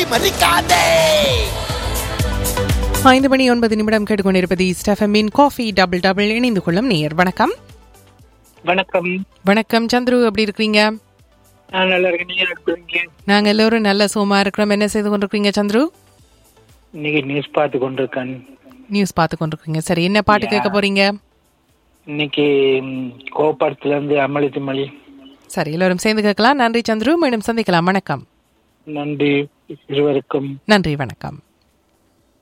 மோதி மறிக்காதே. 5:09 கேட்டுக்கொண்டிருப்பது ஸ்டெஃபமின் coffee double double. இணைந்து கொள்ளும் நேயர். வணக்கம். வணக்கம். வணக்கம் சந்துரு, எப்படி இருக்கீங்க? நான் நல்லா இருக்கேன். நீங்க இருக்கீங்க? நாங்க எல்லோரும் நல்ல சோமா இருக்கிறோம். என்ன செய்து கொண்டிருக்கீங்க சந்துரு? இன்னைக்கு நியூஸ் பார்த்து கொண்டிருக்கேன். நியூஸ் பார்த்து கொண்டிருக்கீங்க. சரி, என்ன பாட்டு கேட்க போறீங்க? இன்னைக்கு கோபுரத்துல இருந்து அமளித்து மொழி. சரி, எல்லோரும் சேர்ந்து கேட்கலாம். நன்றி சந்துரு, மீண்டும் சந்திக்கலாம். வணக்கம். நன்றி இருவருக்கும். நன்றி, வணக்கம்.